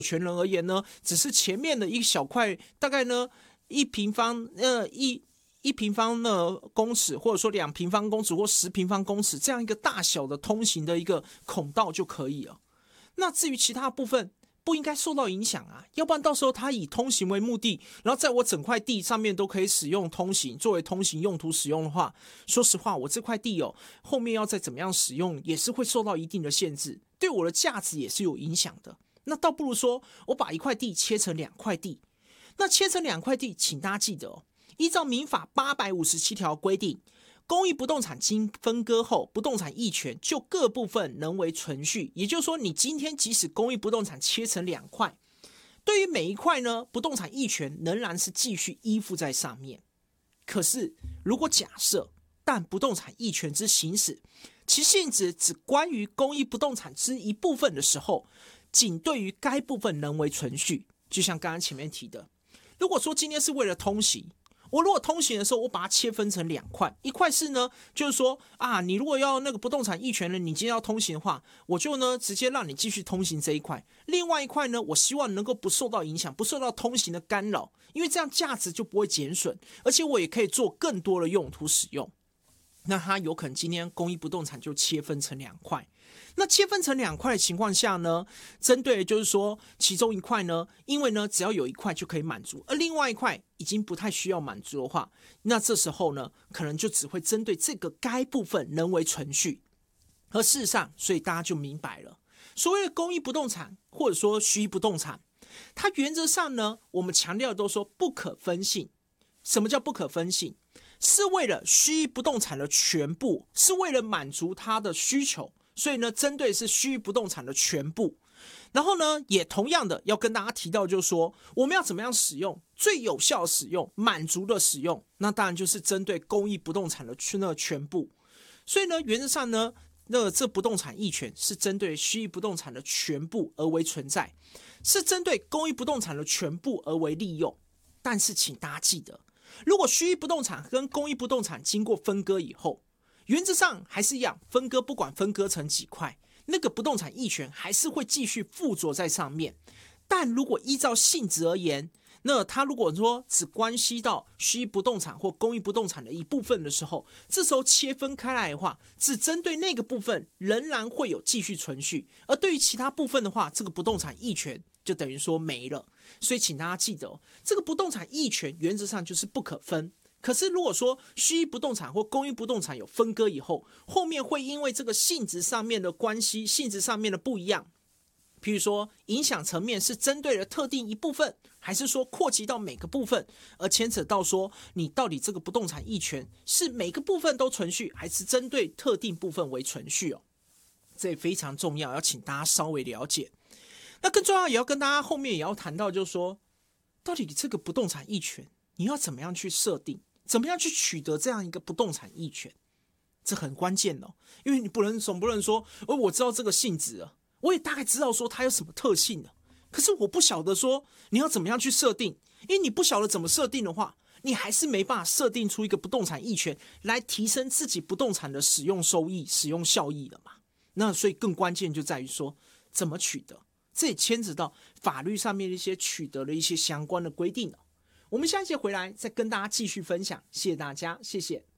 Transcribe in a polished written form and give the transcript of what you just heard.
权人而言呢，只是前面的一小块，大概呢一平方公尺，或者说2平方公尺或10平方公尺这样一个大小的通行的一个孔道就可以了。那至于其他部分不应该受到影响啊，要不然到时候它以通行为目的，然后在我整块地上面都可以使用通行，作为通行用途使用的话，说实话，我这块地后面要再怎么样使用，也是会受到一定的限制，对我的价值也是有影响的。那倒不如说我把一块地切成2块地，那切成2块地，请大家记得依照民法857条规定，公益不动产经分割后，不动产役权就各部分能为存续。也就是说，你今天即使公益不动产切成2块，对于每一块呢，不动产役权仍然是继续依附在上面。可是，如果假设但不动产役权之行使，其性质只关于公益不动产之一部分的时候，仅对于该部分能为存续。就像刚刚前面提的，如果说今天是为了通行，我如果通行的时候，我把它切分成2块，一块是呢，就是说啊，你如果要那个不动产役权人，你今天要通行的话，我就呢直接让你继续通行这一块。另外一块呢，我希望能够不受到影响，不受到通行的干扰，因为这样价值就不会减损，而且我也可以做更多的用途使用。那它有可能今天公益不动产就切分成2块。那切分成2块的情况下呢，针对的就是说其中一块呢，因为呢只要有一块就可以满足，而另外一块已经不太需要满足的话，那这时候呢可能就只会针对这个该部分能为存续。而事实上，所以大家就明白了，所谓的公益不动产或者说虚不动产，它原则上呢，我们强调的都说不可分性。什么叫不可分性？是为了虚不动产的全部，是为了满足它的需求，所以呢，针对是虚不动产的全部。然后呢，也同样的要跟大家提到，就是说我们要怎么样使用最有效的使用、满足的使用，那当然就是针对公益不动产的全部。所以呢，原则上呢，这不动产役权是针对虚不动产的全部而为存在，是针对公益不动产的全部而为利用。但是请大家记得，如果虚不动产跟公益不动产经过分割以后，原则上还是一样，分割不管分割成几块，那个不动产役权还是会继续附着在上面。但如果依照性质而言，那它如果说只关系到虚不动产或公益不动产的一部分的时候，这时候切分开来的话，只针对那个部分仍然会有继续存续，而对于其他部分的话，这个不动产役权就等于说没了。所以请大家记得这个不动产役权原则上就是不可分。可是如果说虚不动产或公益不动产有分割以后，后面会因为这个性质上面的关系，性质上面的不一样，譬如说影响层面是针对了特定一部分，还是说扩及到每个部分，而牵扯到说你到底这个不动产役权是每个部分都存续，还是针对特定部分为存续这也非常重要，要请大家稍微了解。那更重要也要跟大家后面也要谈到，就是说到底这个不动产役权你要怎么样去设定，怎么样去取得这样一个不动产役权，这很关键因为你总不能说我知道这个性质了，我也大概知道说它有什么特性了，可是我不晓得说你要怎么样去设定，因为你不晓得怎么设定的话，你还是没办法设定出一个不动产役权来提升自己不动产的使用收益、使用效益了嘛。那所以更关键就在于说怎么取得，这也牵扯到法律上面的一些取得的一些相关的规定我们下一节回来再跟大家继续分享，谢谢大家，谢谢。